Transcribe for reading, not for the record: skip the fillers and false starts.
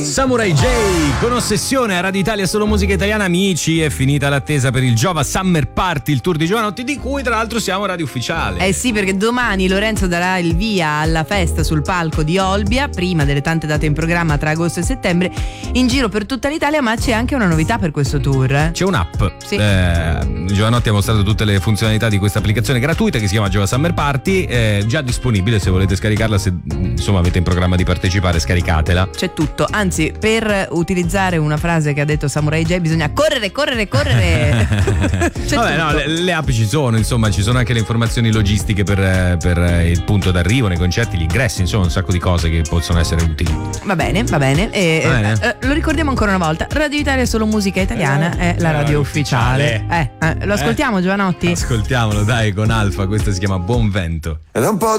Samurai J con Ossessione a Radio Italia, solo musica italiana. Amici, è finita l'attesa per il Giova Summer Party, il tour di Giovanotti, di cui tra l'altro siamo radio ufficiale. Eh sì, perché domani Lorenzo darà il via alla festa sul palco di Olbia, prima delle tante date in programma tra agosto e settembre, in giro per tutta l'Italia. Ma c'è anche una novità per questo tour. C'è un'app. Sì. Giovanotti ha mostrato tutte le funzionalità di questa applicazione gratuita che si chiama Giova Summer Party, già disponibile se volete scaricarla, se insomma avete in programma di partecipare, scaricatela. C'è tutto, anzi, per utilizzare una frase che ha detto Samurai J bisogna correre. Vabbè, no, le app ci sono, insomma, ci sono anche le informazioni logistiche per il punto d'arrivo nei concerti, gli ingressi, insomma un sacco di cose che possono essere utili. Va bene. Lo ricordiamo ancora una volta: Radio Italia, solo musica italiana, è la radio ufficiale. Lo ascoltiamo, Giovanotti? Ascoltiamolo, dai, con Alfa, questa si chiama Buon Vento. Ed è un po'